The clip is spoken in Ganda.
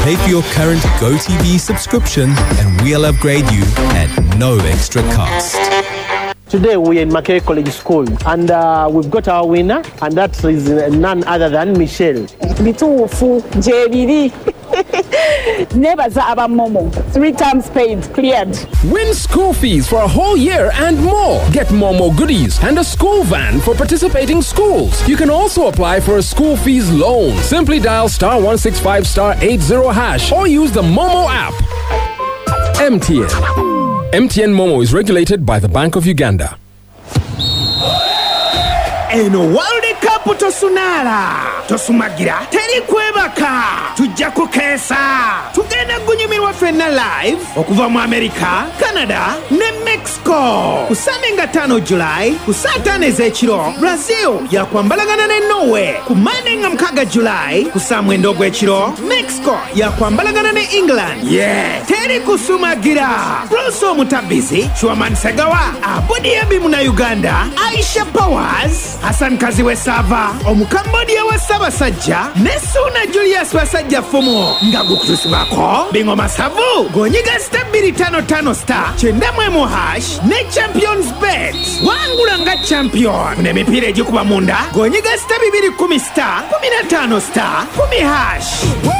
Pay for your current GoTV subscription and we'll upgrade you at no extra cost. Today we're in Makerere College School and we've got our winner, and that is none other than Michelle. Bituufu jebiri nebaza aba Momo 3 times paid cleared. Win school fees for a whole year and more. Get Momo goodies and a school van for participating schools. You can also apply for a school fees loan. Simply dial *165 *80 hash or use the Momo app. MTN. MTN Momo is regulated by the Bank of Uganda. Eno World Cup tosunala tosumagira teri kwebaka tujja kukeesa tugenda gunyumirwa fenna live okuva mu America, Canada ne Mexico ku Sunday nga 5 July ku saa 5 ez'ekiro. Brazil yakwambalagana ne Norway ku Monday nga 6 July ku saa 9 ogw'ekiro. Mexico yakwambalagana ne England. Teri kusumagira. Bruce Omutabizi, Chwaman Segawa, Abudi Abimu na Uganda, Aisha Powers, Hassan Kaziwe Sava, Omukambodia wa Sabasajja, Nesuna Julius Basajja Fumo, Ngagu Kutusibako, Bingo Masavu, Gonyiga star 255 star, Chendamwemo hash, ne Champions Bet. Wangulanga champion. Mune mipire jukuba munda, Gonyiga star 210 star, 15 star, 10 hash.